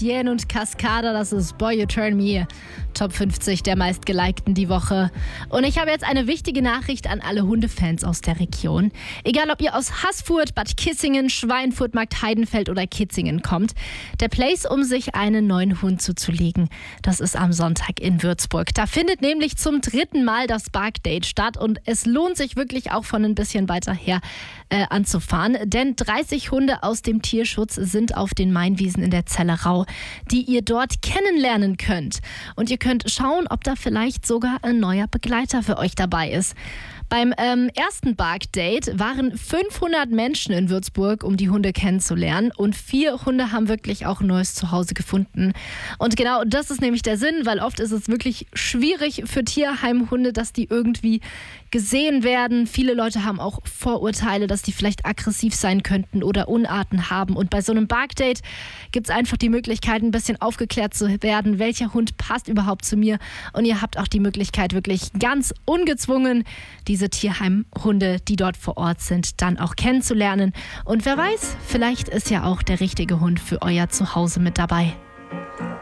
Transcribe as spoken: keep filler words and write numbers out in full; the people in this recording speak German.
Yen und Cascada, das ist Boy You Turn Me. Top fünfzig der meistgelikten die Woche. Und ich habe jetzt eine wichtige Nachricht an alle Hundefans aus der Region. Egal, ob ihr aus Haßfurt, Bad Kissingen, Schweinfurt, Marktheidenfeld oder Kitzingen kommt. Der Place, um sich einen neuen Hund zuzulegen, das ist am Sonntag in Würzburg. Da findet nämlich zum dritten Mal das Bark Date statt und es lohnt sich wirklich auch von ein bisschen weiter her äh, anzufahren, denn dreißig Hunde aus dem Tierschutz sind auf den Mainwiesen in der Zellerau, die ihr dort kennenlernen könnt. Und ihr könnt schauen, ob da vielleicht sogar ein neuer Begleiter für euch dabei ist. Beim ähm, ersten Bark-Date waren fünfhundert Menschen in Würzburg, um die Hunde kennenzulernen. Und vier Hunde haben wirklich auch ein neues Zuhause gefunden. Und genau das ist nämlich der Sinn, weil oft ist es wirklich schwierig für Tierheimhunde, dass die irgendwie gesehen werden. Viele Leute haben auch Vorurteile, dass die vielleicht aggressiv sein könnten oder Unarten haben. Und bei so einem Bark-Date gibt es einfach die Möglichkeit, ein bisschen aufgeklärt zu werden, welcher Hund passt überhaupt zu mir. Und ihr habt auch die Möglichkeit, wirklich ganz ungezwungen diese Tierheimhunde, die dort vor Ort sind, dann auch kennenzulernen. Und wer weiß, vielleicht ist ja auch der richtige Hund für euer Zuhause mit dabei.